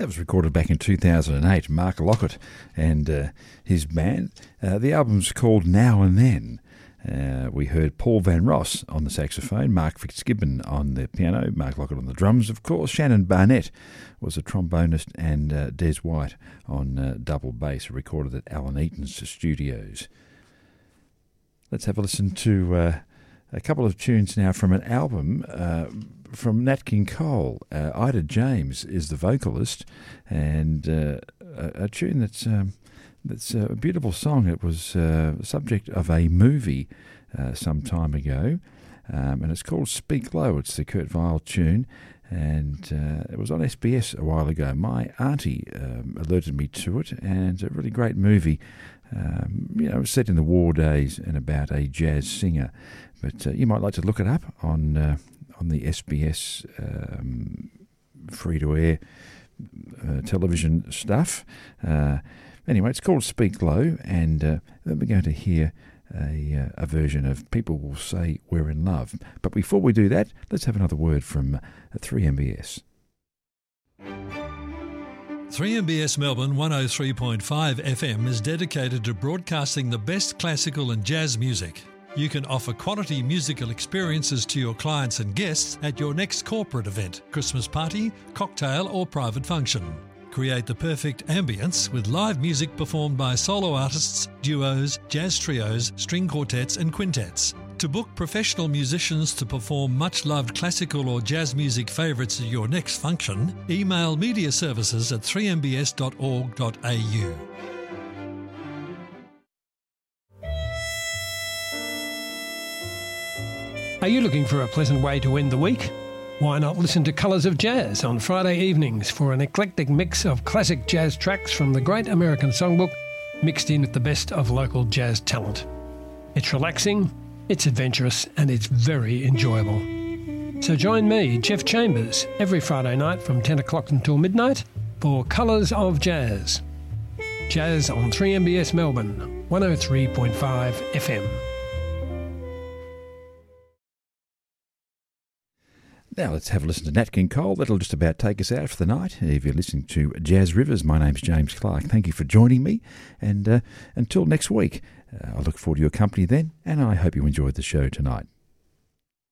That was recorded back in 2008. Mark Lockett and his band. The album's called Now and Then. We heard Paul Van Ross on the saxophone, Mark Fitzgibbon on the piano, Mark Lockett on the drums, of course. Shannon Barnett was a trombonist, and Des White on double bass, recorded at Alan Eaton's studios. Let's have a listen to a couple of tunes now from an album from Nat King Cole. Ida James is the vocalist, and a tune that's a beautiful song. It was subject of a movie some time ago, and it's called Speak Low. It's the Kurt Weill tune, and it was on SBS a while ago. My auntie alerted me to it, and a really great movie. Set in the war days and about a jazz singer. But you might like to look it up on the SBS free-to-air television stuff. Anyway, it's called Speak Low, and then we're going to hear a version of People Will Say We're in Love. But before we do that, let's have another word from 3MBS. 3MBS Melbourne 103.5 FM is dedicated to broadcasting the best classical and jazz music. You can offer quality musical experiences to your clients and guests at your next corporate event, Christmas party, cocktail or private function. Create the perfect ambience with live music performed by solo artists, duos, jazz trios, string quartets and quintets. To book professional musicians to perform much-loved classical or jazz music favourites at your next function, email mediaservices@3mbs.org.au. Are you looking for a pleasant way to end the week? Why not listen to Colours of Jazz on Friday evenings for an eclectic mix of classic jazz tracks from the Great American Songbook mixed in with the best of local jazz talent. It's relaxing, it's adventurous, and it's very enjoyable. So join me, Jeff Chambers, every Friday night from 10 o'clock until midnight for Colours of Jazz. Jazz on 3MBS Melbourne, 103.5 FM. Now let's have a listen to Nat King Cole. That'll just about take us out for the night. If you're listening to Jazz Rivers, my name's James Clark. Thank you for joining me, and until next week, I look forward to your company then, and I hope you enjoyed the show tonight.